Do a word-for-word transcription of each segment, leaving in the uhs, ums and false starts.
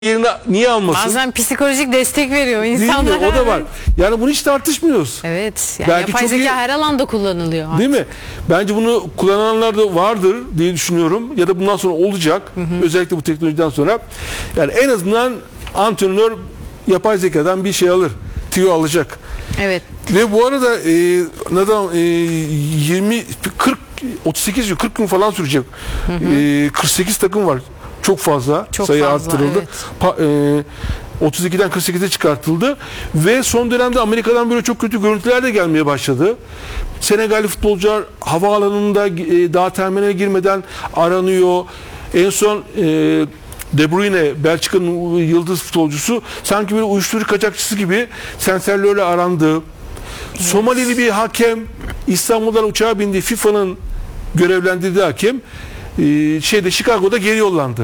yerine niye almasın? Bazen psikolojik destek veriyor insanlara. Değil mi? O da var. Yani bunu hiç tartışmıyoruz. Evet. Yani Belki yapay çok zeka iyi, her alanda kullanılıyor artık. değil mi? Bence bunu kullananlar da vardır diye düşünüyorum. Ya da bundan sonra olacak. Hı hı. Özellikle bu teknolojiden sonra. Yani en azından antrenör yapay zekadan bir şey alır. Tüyo alacak. Evet. Ve bu arada e, neden e, yirmi kırk otuz sekiz gün kırk gün falan sürecek. Hı hı. E, kırk sekiz takım var. Çok fazla Çok sayı fazla, arttırıldı. evet. Pa, e, otuz ikiden kırk sekize çıkartıldı ve son dönemde Amerika'dan böyle çok kötü görüntüler de gelmeye başladı. Senegalli futbolcular havaalanında e, daha terminale girmeden aranıyor. En son e, De Bruyne, Belçika'nın yıldız futbolcusu, sanki bir uyuşturucu kaçakçısı gibi sensörlerle arandı. Evet. Somalili bir hakem, İstanbul'dan uçağa bindi, FIFA'nın görevlendirdiği hakem e, şeyde Chicago'da geri yollandı.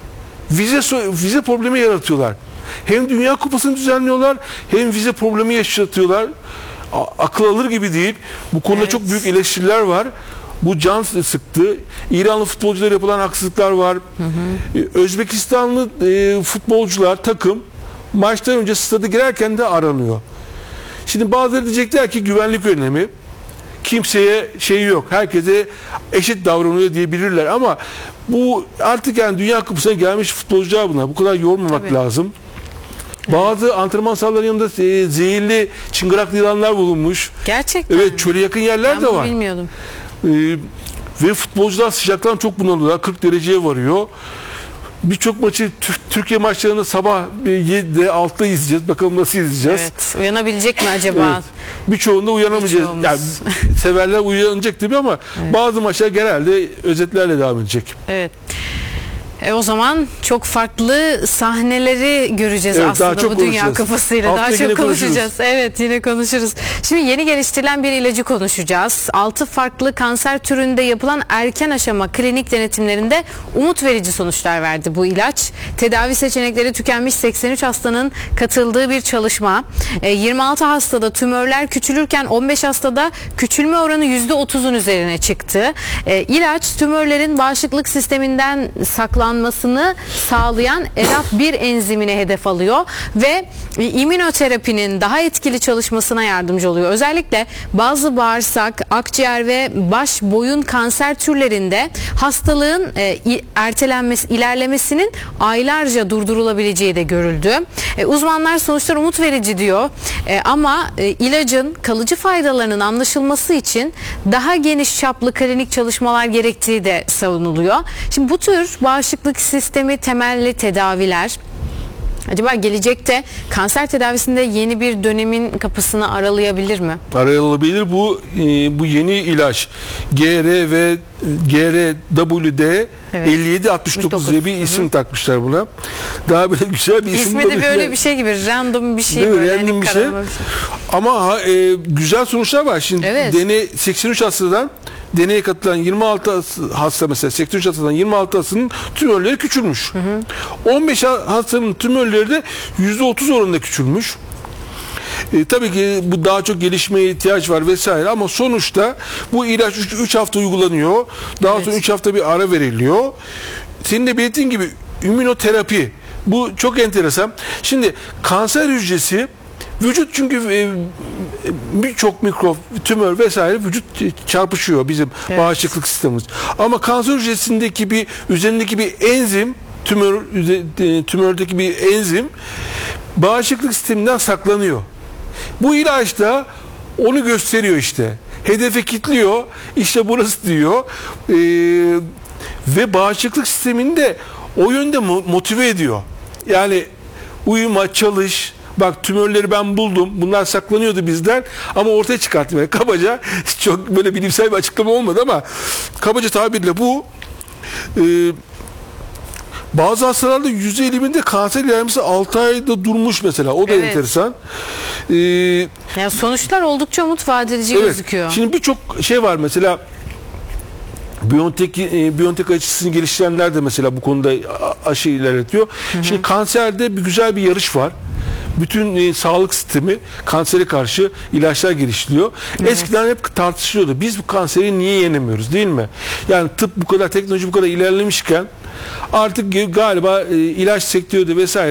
Vize vize problemi yaratıyorlar. Hem Dünya Kupası'nı düzenliyorlar, hem vize problemi yaşatıyorlar. A, akıl alır gibi değil. Bu konuda evet. çok büyük eleştiriler var. Bu can sıktı. İranlı futbolculara yapılan haksızlıklar var. Hı hı. Özbekistanlı e, futbolcular, takım maçtan önce stada girerken de aranıyor. Şimdi bazıları diyecekler ki güvenlik önlemi. Kimseye şey yok. Herkese eşit davranıyor diyebilirler ama bu artık yani Dünya Kupası'na gelmiş futbolcular bunlar. Bu kadar yormamak Tabii. lazım. Bazı evet. antrenman sahalarının yanında e, zehirli çıngıraklı yılanlar bulunmuş. Gerçekten. Evet, çöle yakın yerler ben de var. Bilmiyordum. Ee, ve futbolcular sıcaktan çok bunalıyorlar. kırk dereceye varıyor. Birçok maçı Türkiye maçlarını sabah yedide altıda izleyeceğiz. Bakalım nasıl izleyeceğiz. Evet. Uyanabilecek mi acaba? Evet. Birçoğunda uyanamayacağız. Yani severler uyanacak tabii ama evet. bazı maçlar genelde özetlerle devam edecek. Evet. E o zaman çok farklı sahneleri göreceğiz evet, aslında bu Dünya Kupası'yla. Daha çok konuşacağız. Evet, yine konuşuruz. Şimdi yeni geliştirilen bir ilacı konuşacağız. altı farklı kanser türünde yapılan erken aşama klinik denetimlerinde umut verici sonuçlar verdi bu ilaç. Tedavi seçenekleri tükenmiş seksen üç hastanın katıldığı bir çalışma. E, yirmi altı hastada tümörler küçülürken on beş hastada küçülme oranı yüzde otuzun üzerine çıktı. E, ilaç tümörlerin bağışıklık sisteminden saklanmasını sağlayan E R A F bir enzimine hedef alıyor ve immünoterapinin daha etkili çalışmasına yardımcı oluyor. Özellikle bazı bağırsak, akciğer ve baş boyun kanser türlerinde hastalığın e, ertelenmesi, ilerlemesinin aylarca durdurulabileceği de görüldü. E, uzmanlar sonuçlar umut verici diyor. E, ama e, ilacın kalıcı faydalarının anlaşılması için daha geniş çaplı klinik çalışmalar gerektiği de savunuluyor. Şimdi bu tür bağışıklık sistemi temelli tedaviler acaba gelecekte kanser tedavisinde yeni bir dönemin kapısını aralayabilir mi? Aralayabilir. Bu e, bu yeni ilaç G R ve G R W D evet. elli yedi altmış dokuz diye bir isim Hı-hı. takmışlar buna. Daha böyle güzel bir isim. İsmi de böyle bir şey gibi, random bir şey böyle. Random bir şey. Ama e, güzel sonuçlar var. Şimdi evet. deney seksen üç hastadan deneye katılan yirmi altı hasta, mesela seksen üç hastadan yirmi altı hastanın tümörleri küçülmüş. Hı hı. on beş hastanın tümörleri de yüzde otuz oranında küçülmüş. E, tabii ki bu daha çok gelişmeye ihtiyaç var vesaire ama sonuçta bu ilaç üç hafta uygulanıyor. Daha evet. sonra üç hafta bir ara veriliyor. Senin de belirttiğin gibi immünoterapi. Bu çok enteresan. Şimdi kanser hücresi vücut çünkü birçok mikrop, tümör vesaire vücut çarpışıyor bizim evet. bağışıklık sistemimiz. Ama kanser hücresindeki bir üzerindeki bir enzim, tümör tümördeki bir enzim bağışıklık sisteminden saklanıyor. Bu ilaç da onu gösteriyor işte. Hedefe kilitliyor. İşte burası diyor. Ee, ve bağışıklık sistemini de o yönde motive ediyor. Yani uyuma, çalış. Bak tümörleri ben buldum. Bunlar saklanıyordu bizden ama ortaya çıkarttım. Yani kabaca çok böyle bilimsel bir açıklama olmadı ama kabaca tabirle bu e, bazı hastalarda yüzde elli birinde kanser ilerlemesi altı ayda durmuş mesela. O da evet. enteresan. Ee, yani sonuçlar oldukça umut vadedici evet. gözüküyor. Şimdi birçok şey var mesela BioNTech, e, BioNTech aşısını geliştirenler de mesela bu konuda aşı ilerletiyor. Hı hı. Şimdi kanserde bir güzel bir yarış var. Bütün e, sağlık sistemi kansere karşı ilaçlar geliştiriyor. Evet. Eskiden hep tartışılıyordu. Biz bu kanseri niye yenemiyoruz değil mi? Yani tıp bu kadar, teknoloji bu kadar ilerlemişken Artık galiba e, ilaç sektörü de vesaire